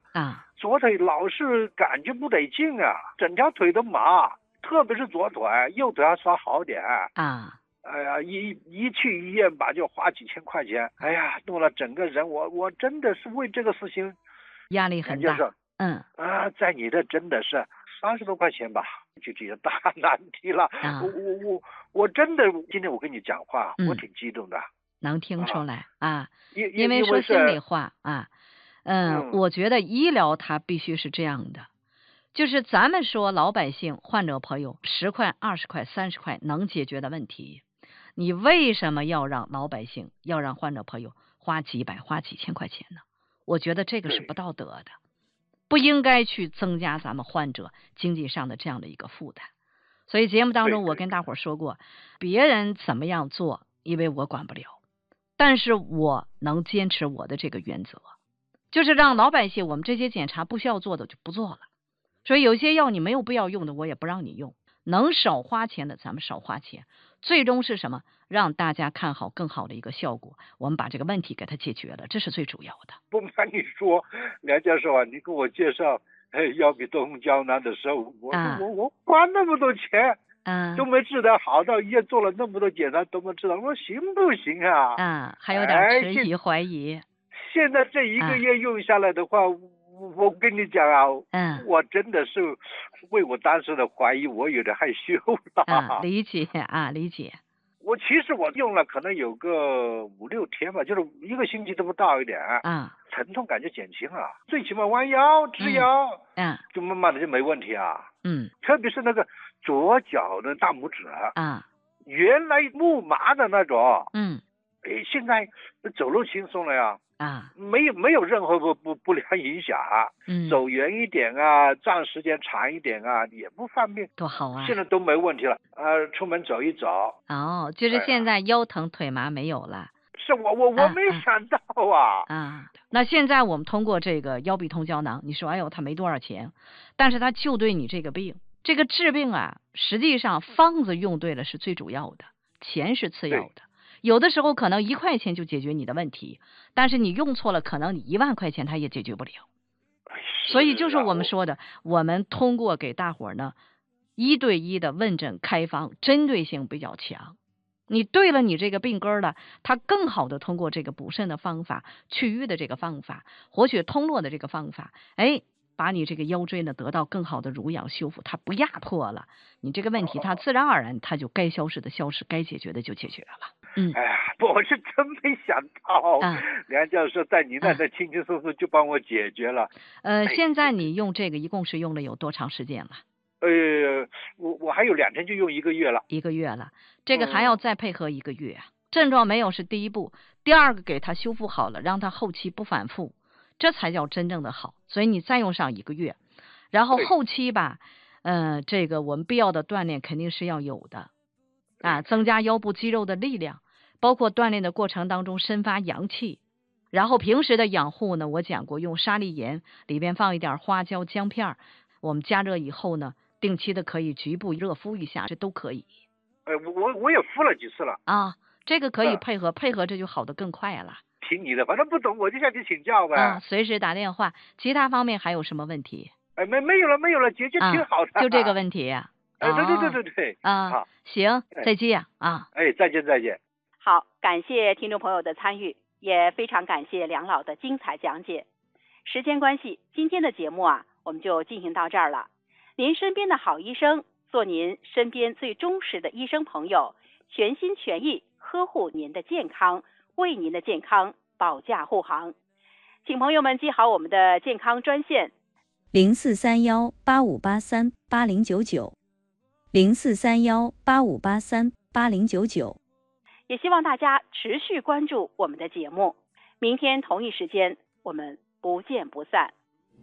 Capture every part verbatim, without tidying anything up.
啊， 左腿老是感觉不得劲啊，整条腿都麻，特别是左腿，右腿还稍好点啊。 哎呀，一一去医院吧，就花几千块钱。哎呀，弄了整个人，我我真的是为这个事情压力很大。嗯啊，在你的真的是三十多块钱吧，就这些大难题了。 啊、 我我我我真的，今天我跟你讲话， 嗯、 我挺激动的。 能听出来啊，啊因因为说心里话啊，嗯， 嗯， 我觉得医疗它必须是这样的。就是咱们说老百姓患者朋友十块二十块三十块能解决的问题，你为什么要让老百姓要让患者朋友花几百花几千块钱呢？我觉得这个是不道德的，不应该去增加咱们患者经济上的这样的一个负担。所以节目当中我跟大伙儿说过，别人怎么样做因为我管不了，但是我能坚持我的这个原则，就是让老百姓我们这些检查不需要做的就不做了。所以有些药你没有必要用的，我也不让你用。能少花钱的，咱们少花钱。最终是什么？让大家看好更好的一个效果。我们把这个问题给它解决了，这是最主要的。 不瞒你说，梁教授啊，你给我介绍药比东风胶囊的时候，我、啊、我我花那么多钱， 嗯、啊， 都没治得好，到医院做了那么多检查都没治得，我说行不行啊？ 啊，还有点迟疑怀疑。 现在这一个月用下来的话。啊，我跟你讲啊， 嗯， 我真的是为我当时的怀疑，我有点害羞了。 啊，理解啊，理解。 我其实我用了可能有个五六天吧，就是一个星期都不到一点。 啊， 疼痛感觉减轻了，最起码弯腰直腰， 嗯， 就慢慢的就没问题啊。 嗯， 特别是那个左脚的大拇指啊， 原来木麻的那种， 嗯， 哎，现在走路轻松了呀。 啊， 没有没有任何不不不良影响啊， 嗯， 走远一点啊，站时间长一点啊，也不犯病， 多好啊！ 现在都没问题了，呃，出门走一走。 哦，就是现在腰疼腿麻没有了。 是我我我没想到啊。 啊, 啊，那现在我们通过这个腰必通胶囊，你说哎呦它没多少钱，但是它就对你这个病，这个治病啊，实际上方子用对了是最主要的，钱是次要的。有的时候可能一块钱就解决你的问题，但是你用错了，可能你一万块钱它也解决不了。所以就是我们说的，我们通过给大伙儿呢一对一的问诊开方，针对性比较强。你对了你这个病根了，它更好的通过这个补肾的方法、祛瘀的这个方法、活血通络的这个方法，哎，把你这个腰椎呢得到更好的濡养修复，它不压迫了，你这个问题它自然而然它就该消失的消失，该解决的就解决了。嗯， 哎呀，我是真没想到，啊、梁教授在您那那轻轻松松就帮我解决了。 呃，哎、现在你用这个一共是用了有多长时间了？ 呃，我我还有两天就用一个月了。 一个月了，这个还要再配合一个月。嗯、症状没有是第一步，第二个给它修复好了，让它后期不反复，这才叫真正的好。所以你再用上一个月，然后后期吧，呃，这个我们必要的锻炼肯定是要有的。啊，增加腰部肌肉的力量，包括锻炼的过程当中生发阳气，然后平时的养护呢，我讲过用沙粒盐里边放一点花椒姜片，我们加热以后呢，定期的可以局部热敷一下，这都可以。 呃，我我也敷了几次了啊，这个可以配合、啊、配合，这就好得更快了。 听你的，反正不懂我就向你请教呗。 啊，随时打电话。其他方面还有什么问题？ 哎，没没有了，没有了，解决挺好的。 啊、就这个问题呀、 啊。哎，对对对对对， 啊，好，行，再见啊！ 哎，再见再见。 好，感谢听众朋友的参与，也非常感谢梁老的精彩讲解。时间关系，今天的节目啊，我们就进行到这儿了。您身边的好医生，做您身边最忠实的医生朋友，全心全意呵护您的健康，为您的健康保驾护航。请朋友们记好我们的健康专线： 零四三幺八五八三八零九九。零四三幺八五八三八零九九， 也希望大家持续关注我们的节目。明天同一时间，我们不见不散。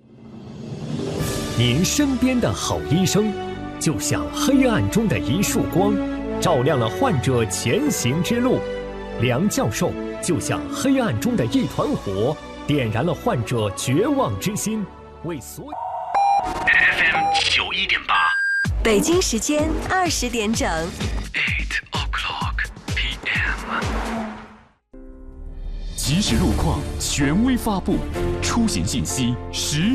您身边的好医生，就像黑暗中的一束光，照亮了患者前行之路。梁教授就像黑暗中的一团火，点燃了患者绝望之心，为所有。 F M 九一点八。 北京时间二十点整。 Eight o'clock P M。 即时路况权威发布，出行信息实。